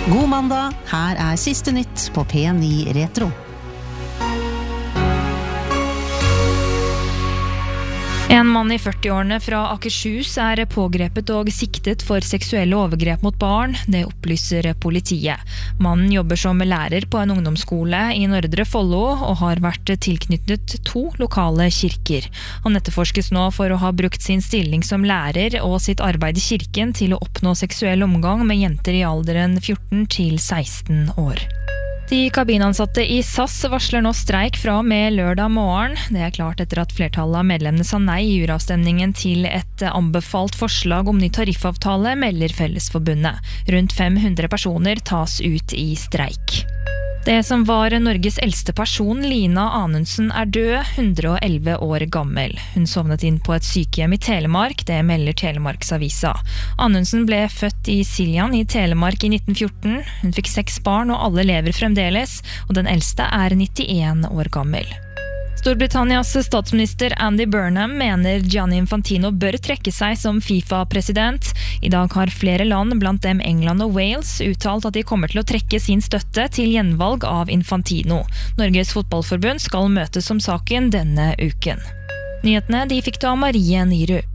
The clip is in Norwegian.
God mandag, her siste nytt på P9 Retro. En mann i 40-årene fra Akershus pågrepet og siktet for seksuelle overgrep mot barn, det opplyser politiet. Mannen jobber som lærer på en ungdomsskole i Nordre Follo og har vært tilknyttet 2 lokale kirker. Han etterforskes nå for å ha brukt sin stilling som lærer og sitt arbeid i kirken til å oppnå seksuell omgang med jenter i alderen 14 til 16 år. De kabinansatte i SAS varsler nå streik fra og med lørdag morgen. Det klart etter at flertallet av medlemmene sa nei i uravstemningen til et anbefalt forslag om ny tariffavtale, melder Fellesforbundet. Rundt 500 personer tas ut i streik. Det som var Norges eldste person, Lina Anundsen, død, 111 år gammel. Hun sovnet inn på et sykehjem i Telemark, det melder Telemarksavisa. Anundsen ble født i Siljan i Telemark i 1914. Hun fikk 6 barn, og alle lever fremdeles, og den eldste 91 år gammel. Storbritannias statsminister Andy Burnham mener Gianni Infantino bør trekke seg som FIFA-president. I dag har flere land, blant dem England og Wales, uttalt at de kommer til å trekke sin støtte til gjenvalg av Infantino. Norges fotballforbund skal møtes om saken denne uken. Nyhetene de fikk da Marie Nyru.